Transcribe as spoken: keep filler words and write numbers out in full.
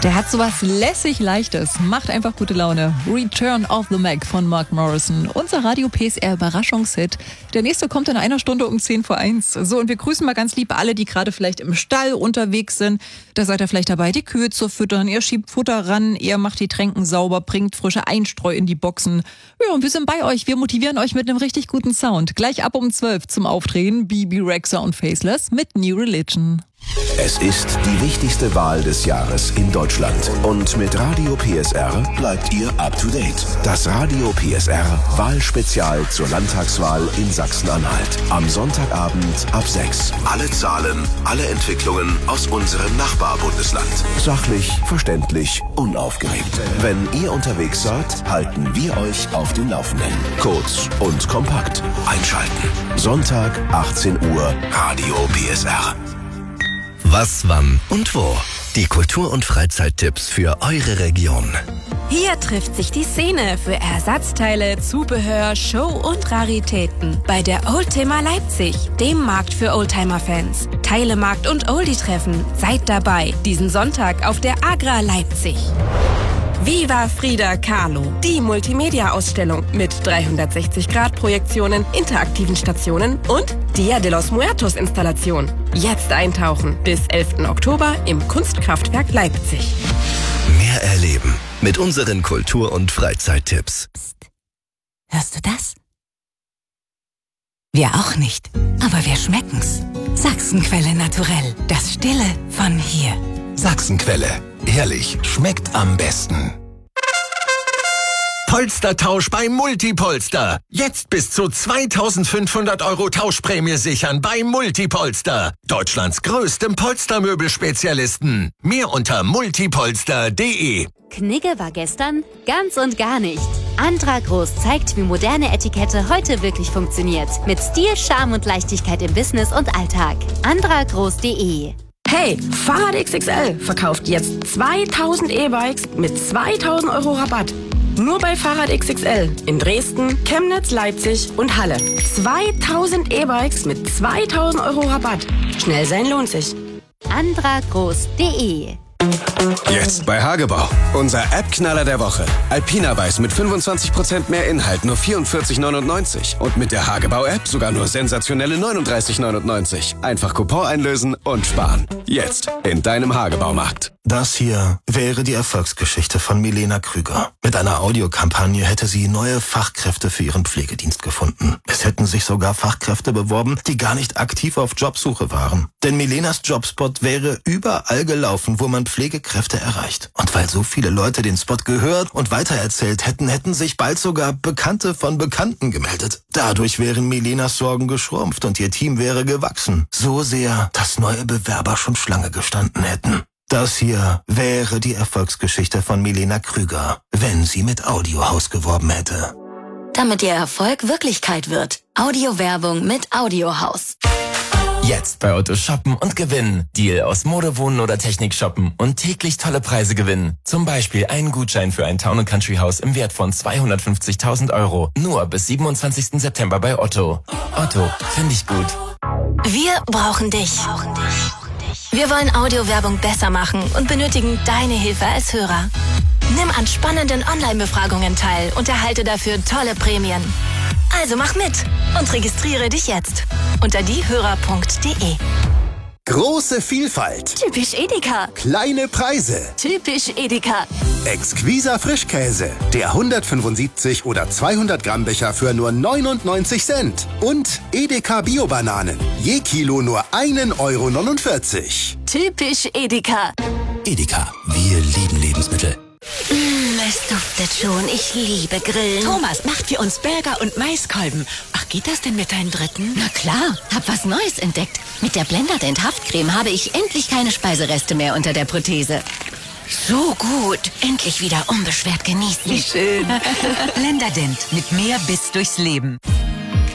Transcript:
Der hat sowas lässig Leichtes, macht einfach gute Laune. Return of the Mac von Mark Morrison, unser Radio P S R Überraschungshit. Der nächste kommt in einer Stunde um zehn vor eins. So, und wir grüßen mal ganz lieb alle, die gerade vielleicht im Stall unterwegs sind. Da seid ihr vielleicht dabei, die Kühe zu füttern. Ihr schiebt Futter ran, ihr macht die Tränken sauber, bringt frische Einstreu in die Boxen. Ja, und wir sind bei euch. Wir motivieren euch mit einem richtig guten Sound. Gleich ab um zwölf zum Aufdrehen. B B Rexha und Faceless mit New Religion. Es ist die wichtigste Wahl des Jahres in Deutschland. Und mit Radio P S R bleibt ihr up to date. Das Radio P S R Wahlspezial zur Landtagswahl in Sachsen-Anhalt. Am Sonntagabend ab sechs. Alle Zahlen, alle Entwicklungen aus unserem Nachbarbundesland. Sachlich, verständlich, unaufgeregt. Wenn ihr unterwegs seid, halten wir euch auf dem Laufenden. Kurz und kompakt. Einschalten. Sonntag, achtzehn Uhr, Radio P S R. Was, wann und wo? Die Kultur- und Freizeittipps für eure Region. Hier trifft sich die Szene für Ersatzteile, Zubehör, Show und Raritäten bei der Oldtimer Leipzig, dem Markt für Oldtimer-Fans. Teilemarkt und Oldie-Treffen. Seid dabei, diesen Sonntag auf der Agra Leipzig. Viva Frida Kahlo, die Multimedia-Ausstellung mit dreihundertsechzig Grad Projektionen, interaktiven Stationen und Dia de los Muertos Installation. Jetzt eintauchen bis elften Oktober im Kunstkraftwerk Leipzig. Mehr erleben mit unseren Kultur- und Freizeittipps. Psst. Hörst du das? Wir auch nicht, aber wir schmecken's. Sachsenquelle Naturell, das Stille von hier. Sachsenquelle. Ehrlich, schmeckt am besten. Polstertausch bei Multipolster. Jetzt bis zu zweitausendfünfhundert Euro Tauschprämie sichern bei Multipolster. Deutschlands größtem Polstermöbelspezialisten. Mehr unter multipolster punkt de. Knigge war gestern ganz und gar nicht. Andra Groß zeigt, wie moderne Etikette heute wirklich funktioniert. Mit Stil, Charme und Leichtigkeit im Business und Alltag. andra groß punkt de. Hey, Fahrrad X X L verkauft jetzt zweitausend E-Bikes mit zweitausend Euro Rabatt. Nur bei Fahrrad X X L in Dresden, Chemnitz, Leipzig und Halle. zweitausend E-Bikes mit zweitausend Euro Rabatt. Schnell sein lohnt sich. andra groß punkt de. Jetzt bei Hagebau. Unser App-Knaller der Woche. Alpina Weiß mit fünfundzwanzig Prozent mehr Inhalt, nur vierundvierzig neunundneunzig. Und mit der Hagebau-App sogar nur sensationelle neununddreißig neunundneunzig. Einfach Coupon einlösen und sparen. Jetzt in deinem Hagebaumarkt. Das hier wäre die Erfolgsgeschichte von Milena Krüger. Mit einer Audiokampagne hätte sie neue Fachkräfte für ihren Pflegedienst gefunden. Es hätten sich sogar Fachkräfte beworben, die gar nicht aktiv auf Jobsuche waren. Denn Milenas Jobspot wäre überall gelaufen, wo man Pflegekräfte erreicht. Und weil so viele Leute den Spot gehört und weitererzählt hätten, hätten sich bald sogar Bekannte von Bekannten gemeldet. Dadurch wären Milenas Sorgen geschrumpft und ihr Team wäre gewachsen. So sehr, dass neue Bewerber schon Schlange gestanden hätten. Das hier wäre die Erfolgsgeschichte von Milena Krüger, wenn sie mit Audiohaus geworben hätte. Damit ihr Erfolg Wirklichkeit wird. Audiowerbung mit Audiohaus. Jetzt bei Otto shoppen und gewinnen. Deal aus Mode, Wohnen oder Technik shoppen und täglich tolle Preise gewinnen. Zum Beispiel einen Gutschein für ein Town and Country Haus im Wert von zweihundertfünfzigtausend Euro. Nur bis siebenundzwanzigsten September bei Otto. Otto, finde ich gut. Wir brauchen dich. Wir wollen Audiowerbung besser machen und benötigen deine Hilfe als Hörer. Nimm an spannenden Online-Befragungen teil und erhalte dafür tolle Prämien. Also mach mit und registriere dich jetzt unter diehörer punkt de. Große Vielfalt. Typisch Edeka. Kleine Preise. Typisch Edeka. Exquiser Frischkäse. Der hundertfünfundsiebzig oder zweihundert Gramm Becher für nur neunundneunzig Cent. Und Edeka Bio-Bananen. Je Kilo nur ein Euro neunundvierzig. Typisch Edeka. Edeka, wir lieben Lebensmittel. Mmh, es duftet schon. Ich liebe Grillen. Thomas macht für uns Burger und Maiskolben. Ach, geht das denn mit deinen Dritten? Na klar, hab was Neues entdeckt. Mit der Blenderdent Haftcreme habe ich endlich keine Speisereste mehr unter der Prothese. So gut. Endlich wieder unbeschwert genießen. Wie schön. Blenderdent mit mehr Biss durchs Leben.